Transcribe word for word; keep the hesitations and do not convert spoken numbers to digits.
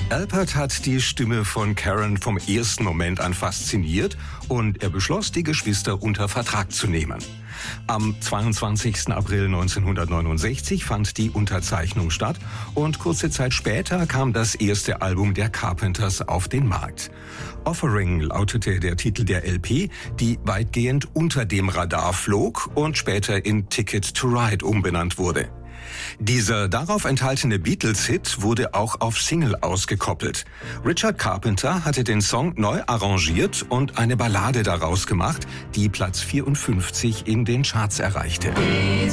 Alpert hat die Stimme von Karen vom ersten Moment an fasziniert und er beschloss, die Geschwister unter Vertrag zu nehmen. Am zweiundzwanzigsten April neunzehnhundertneunundsechzig fand die Unterzeichnung statt und kurze Zeit später kam das erste Album der Carpenters auf den Markt. Offering lautete der Titel der L P, die weitgehend unter dem Radar flog und später in Ticket to Ride umbenannt wurde. Dieser darauf enthaltene Beatles-Hit wurde auch auf Single ausgekoppelt. Richard Carpenter hatte den Song neu arrangiert und eine Ballade daraus gemacht, die Platz vierundfünfzig in den Charts erreichte.